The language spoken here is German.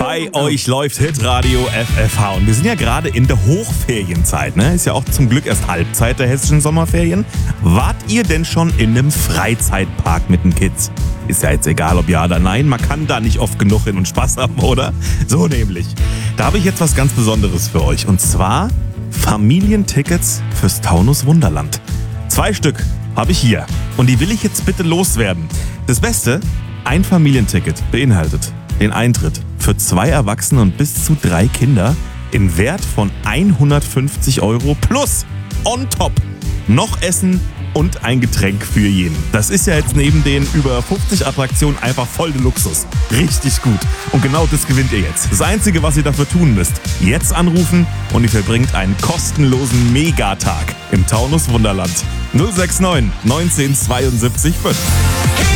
Bei euch läuft Hitradio FFH und wir sind ja gerade in der Hochferienzeit, ne? Ist ja auch zum Glück erst Halbzeit der hessischen Sommerferien. Wart ihr denn schon in einem Freizeitpark mit den Kids? Ist ja jetzt egal, ob ja oder nein, man kann da nicht oft genug hin und Spaß haben, oder? So nämlich. Da habe ich jetzt was ganz Besonderes für euch und zwar Familientickets fürs Taunus Wunderland. 2 Stück habe ich hier und die will ich jetzt bitte loswerden. Das Beste, ein Familienticket beinhaltet den Eintritt für 2 Erwachsene und bis zu 3 Kinder im Wert von 150 € plus on top noch Essen und ein Getränk für jeden. Das ist ja jetzt neben den über 50 Attraktionen einfach voll der Luxus. Richtig gut. Und genau das gewinnt ihr jetzt. Das Einzige, was ihr dafür tun müsst, jetzt anrufen und ihr verbringt einen kostenlosen Megatag im Taunus Wunderland. 069 19 72 5.